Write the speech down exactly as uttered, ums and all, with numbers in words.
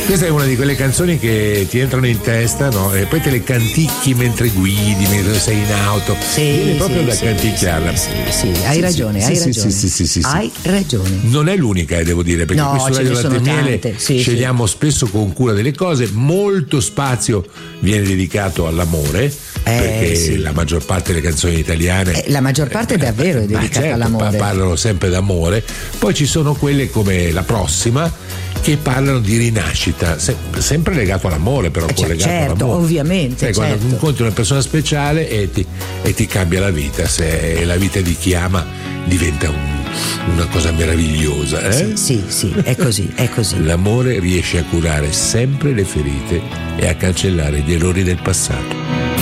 Questa è una di quelle canzoni che ti entrano in testa, no? E poi te le canticchi mentre guidi, mentre sei in auto. Sì, viene proprio sì, da sì, canticchiarla. Sì, sì, sì, hai sì, ragione, sì, hai sì, ragione. Sì, sì, sì, sì, sì. Hai ragione. Non è l'unica, eh, devo dire, perché No, qui su ce Radio ne sono Latte e Miele tante, sì, scegliamo spesso con cura delle cose, molto spazio viene dedicato all'amore, Eh, perché sì. la maggior parte delle canzoni italiane Eh, la maggior parte davvero è ma dedicata certo, all'amore. pa- parlano sempre d'amore. Poi ci sono quelle come La Prossima che parlano di rinascita, se- sempre legato all'amore, però Eh, cioè, collegato certo, all'amore. ovviamente, Sai, quando certo. incontri una persona speciale e ti, e ti cambia la vita, se la vita di chi ama diventa un- una cosa meravigliosa, eh? Sì, sì, sì, è così, è così. L'amore riesce a curare sempre le ferite e a cancellare gli errori del passato.